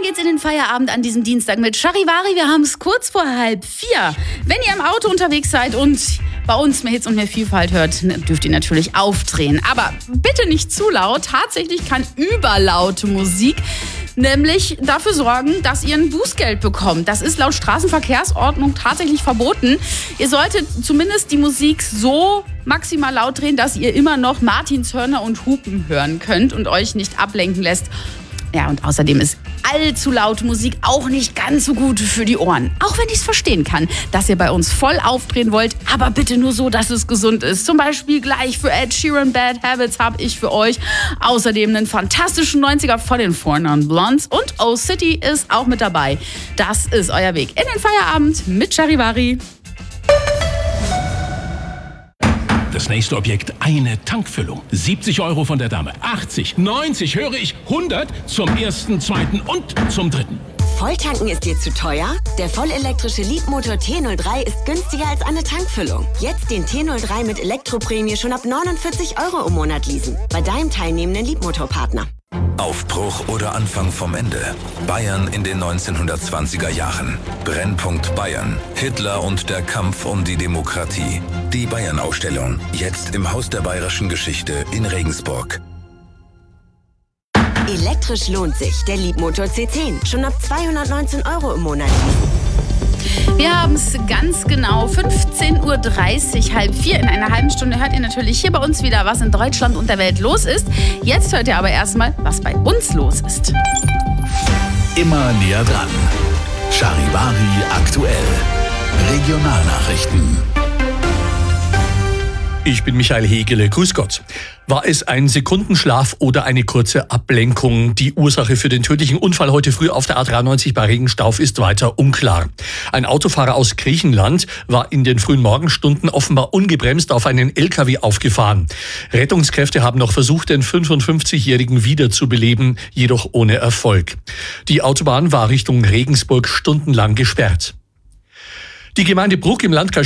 geht's in den Feierabend an diesem Dienstag mit Charivari. Wir haben es kurz vor 3:30. Wenn ihr im Auto unterwegs seid und bei uns mehr Hits und mehr Vielfalt hört, dürft ihr natürlich aufdrehen. Aber bitte nicht zu laut. Tatsächlich kann überlaute Musik nämlich dafür sorgen, dass ihr ein Bußgeld bekommt. Das ist laut Straßenverkehrsordnung tatsächlich verboten. Ihr solltet zumindest die Musik so maximal laut drehen, dass ihr immer noch Martinshörner und Hupen hören könnt und euch nicht ablenken lässt. Ja, und außerdem ist allzu laute Musik auch nicht ganz so gut für die Ohren. Auch wenn ich es verstehen kann, dass ihr bei uns voll aufdrehen wollt, aber bitte nur so, dass es gesund ist. Zum Beispiel gleich für Ed Sheeran Bad Habits habe ich für euch außerdem einen fantastischen 90er von den Four Non Blondes und Oh City ist auch mit dabei. Das ist euer Weg in den Feierabend mit Charivari. Das nächste Objekt, eine Tankfüllung. 70 € von der Dame, 80, 90, höre ich, 100 zum ersten, zweiten und zum dritten. Volltanken ist dir zu teuer? Der vollelektrische Leapmotor T03 ist günstiger als eine Tankfüllung. Jetzt den T03 mit Elektroprämie schon ab 49 € im Monat leasen. Bei deinem teilnehmenden Leapmotor-Partner. Aufbruch oder Anfang vom Ende. Bayern in den 1920er Jahren. Brennpunkt Bayern. Hitler und der Kampf um die Demokratie. Die Bayern-Ausstellung. Jetzt im Haus der Bayerischen Geschichte in Regensburg. Elektrisch lohnt sich. Der Leapmotor C10. Schon ab 219 € im Monat. Wir haben es ganz genau 15:30 Uhr, 3:30. In einer halben Stunde hört ihr natürlich hier bei uns wieder, was in Deutschland und der Welt los ist. Jetzt hört ihr aber erstmal, was bei uns los ist. Immer näher dran. Charivari aktuell. Regionalnachrichten. Ich bin Michael Hegele, grüß Gott. War es ein Sekundenschlaf oder eine kurze Ablenkung? Die Ursache für den tödlichen Unfall heute früh auf der A93 bei Regenstauf ist weiter unklar. Ein Autofahrer aus Griechenland war in den frühen Morgenstunden offenbar ungebremst auf einen LKW aufgefahren. Rettungskräfte haben noch versucht, den 55-Jährigen wiederzubeleben, jedoch ohne Erfolg. Die Autobahn war Richtung Regensburg stundenlang gesperrt. Die Gemeinde Bruck im Landkreis